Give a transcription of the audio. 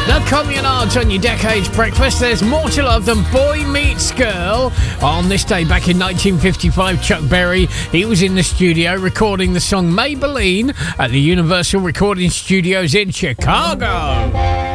The Communards on your Decades Breakfast. There's more to love than Boy Meets Girl. On this day back in 1955, Chuck Berry, he was in the studio recording the song Maybelline at the Universal Recording Studios in Chicago.